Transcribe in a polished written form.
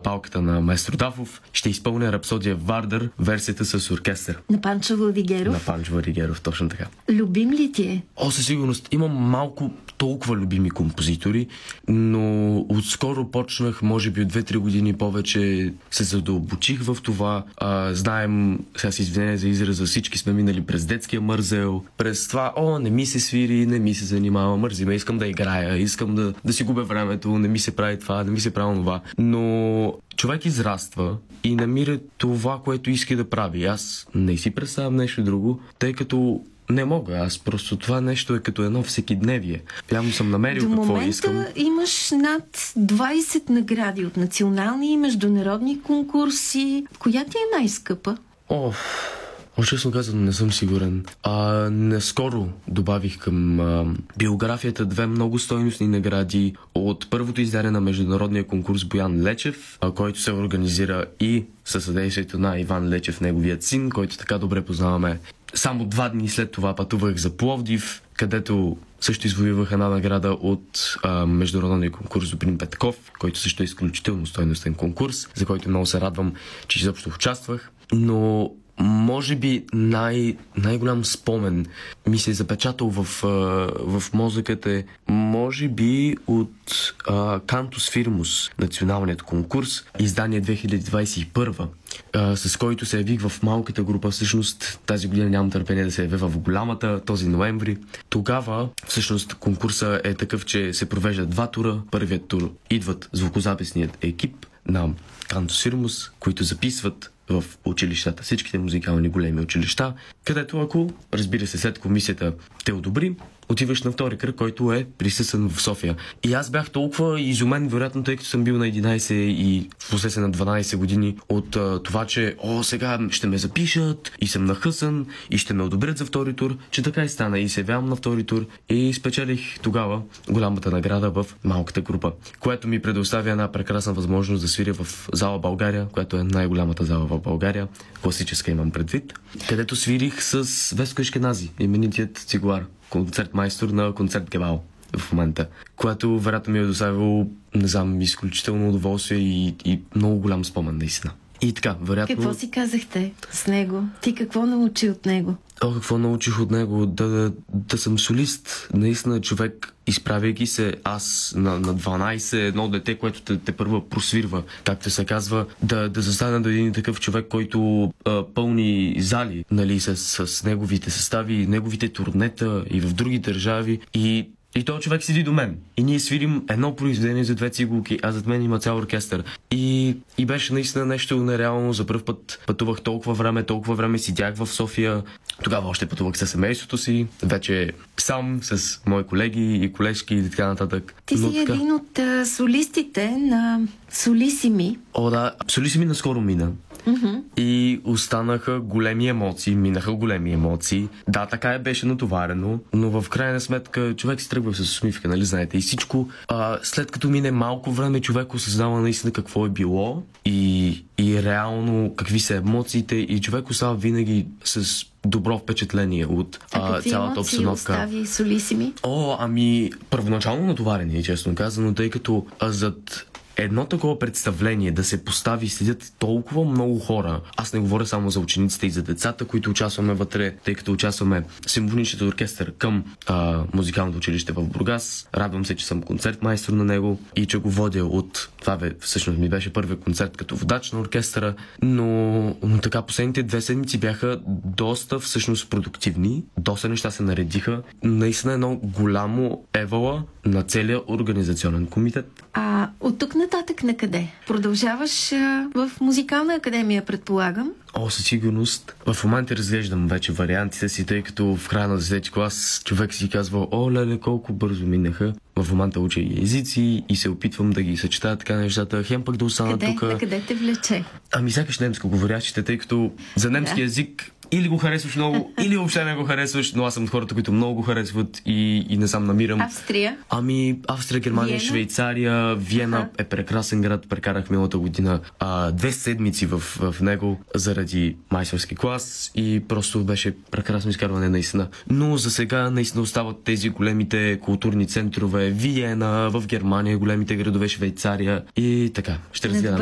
палката на маестро Дафов. Ще изпълня рапсодия Вардър, версията с оркестър. На Панчо Владигеров? На Панчо Владигеров, точно така. Любим ли ти е? Със сигурност. Имам малко толкова любими композитори, но отскоро почнах, може би от 2-3 години повече се задълбочих в това. Знаем, сега се извинение за израза, всички сме минали през детския мързел, през това, не ми се свири, не ми се занимава, мързи ме, искам да играя, искам да си губя времето, не ми се прави това, не ми се прави това. Но човек израства и намира това, което иска да прави. Аз не си представям нещо друго, тъй като не мога. Аз просто това нещо е като едно всекидневие. Явно съм намерил какво искам. До момента имаш над 20 награди от национални и международни конкурси. Коя ти е най-скъпа? Честно казано, не съм сигурен. Наскоро добавих към биографията 2 много стойностни награди от първото издание на международния конкурс Боян Лечев, който се организира и със съдействието на Иван Лечев, неговият син, който така добре познаваме. Само 2 дни след това пътувах за Пловдив, където също извоювах една награда от международния конкурс Добрин Петков, който също е изключително стойностен конкурс, за който много се радвам, че изобщо участвах. Но може би най-голям спомен ми се е запечатал в мозъката, може би от Cantus Firmus, националният конкурс, издание 2021, с който се явих в малката група. Всъщност тази година нямам търпение да се явя в голямата, този ноември. Тогава всъщност конкурса е такъв, че се провеждат 2 тура. Първият тур идват звукозаписният екип на Cantus Firmus, които записват в училищата, всичките музикални големи училища, където ако, разбира се, след комисията те одобри, отиваш на втори кръг, който е присъствен в София. И аз бях толкова изумен, вероятно, тъй като съм бил на 11 и в последствие на 12 години от това, че сега ще ме запишат и съм нахъсан и ще ме одобрят за втори тур, че така и стана. И се явявам на втори тур и спечелих тогава голямата награда в малката група, което ми предоставя една прекрасна възможност да свиря в зала България, която е най-голямата зала в България, класическа имам предвид, където свирих с Веско Ешкенази, именитият цигулар, концертмайстор на концерт Гебал в момента, което вероятно ми е доставило, не знам, изключително удоволствие и много голям спомен, наистина. И така, вероятно... Какво си казахте с него? Ти какво научи от него? Какво научих от него? Да съм солист. Наистина човек, изправяйки се аз на 12, едно дете, което те първа просвирва, както се казва, да застане до един такъв човек, който пълни зали, нали, с неговите състави, неговите турнета и в други държави. И този човек седи до мен. И ние свирим едно произведение за 2 цигулки, а зад мен има цял оркестър. И беше наистина нещо нереално. За пръв път пътувах толкова време сидях в София. Тогава още пътувах със семейството си, вече сам, с мои колеги и колежки и така нататък. Ти си един от солистите на Солисими. Да, Солисими наскоро мина. И останаха минаха големи емоции. Да, така беше натоварено, но в крайна сметка човек си тръгва с усмивка, нали знаете. И всичко, след като мине малко време, човек осъзнава наистина какво е било и реално какви са емоциите и човек остава винаги с добро впечатление от цялата обстановка. Остави Солисими? Първоначално натоварение, честно казано, тъй като зад едно такова представление да се постави и следят толкова много хора. Аз не говоря само за учениците и за децата, които участваме вътре, тъй като участваме в симфоничният оркестър към музикалното училище в Бургас. Радвам се, че съм концертмайстор на него и че го водя от... Това всъщност ми беше първият концерт като водач на оркестъра, но така последните 2 седмици бяха доста всъщност продуктивни. Доста неща се наредиха. Наистина едно голямо евала на целия организационен комитет. От тук нататък на къде? Продължаваш в музикална академия, предполагам? Със сигурност. В момента разглеждам вече вариантите си, тъй като в края на 10 клас човек си казва: леле, колко бързо минаха. В момента уча и езици и се опитвам да ги съчетая така нещата. Хем пък да остана тук. На къде те влече? Сякаш немско говорящите, тъй като за немски език или го харесваш много, или въобще не го харесваш, но аз съм от хората, които много го харесват и не сам намирам. Австрия? Австрия, Германия, Виена? Швейцария, Виена е прекрасен град. Прекарах миналата година 2 седмици в него заради майсторски клас и просто беше прекрасно изкарване наистина. Но за сега наистина остават тези големите културни центрове, Виена, в Германия, големите градове, Швейцария и така. Ще разгледам.